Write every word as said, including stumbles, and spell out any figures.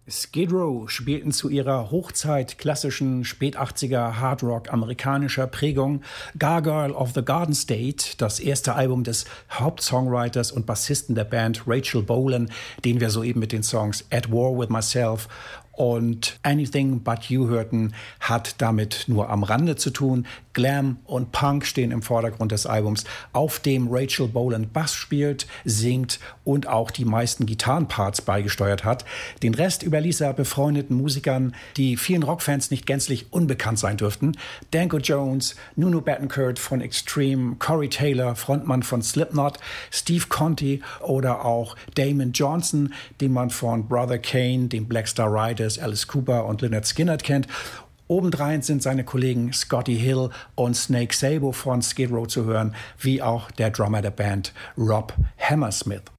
Skid Row spielten zu ihrer Hochzeit klassischen Spätachtziger Hardrock amerikanischer Prägung Gargoyle of the Garden State, das erste Album des Hauptsongwriters und Bassisten der Band Rachel Bolan, den wir soeben mit den Songs At War With Myself und Anything But You hörten, hat damit nur am Rande zu tun. Glam und Punk stehen im Vordergrund des Albums, auf dem Rachel Bolan Bass spielt, singt und auch die meisten Gitarrenparts beigesteuert hat. Den Rest überließ er befreundeten Musikern, die vielen Rockfans nicht gänzlich unbekannt sein dürften. Danko Jones, Nuno Bettencourt von Extreme, Corey Taylor, Frontmann von Slipknot, Steve Conti oder auch Damon Johnson, den man von Brother Kane, den Black Star Riders, Alice Cooper und Lynyrd Skynyrd kennt. Obendrein sind seine Kollegen Scotty Hill und Snake Sabo von Skid Row zu hören, wie auch der Drummer der Band Rob Hammersmith.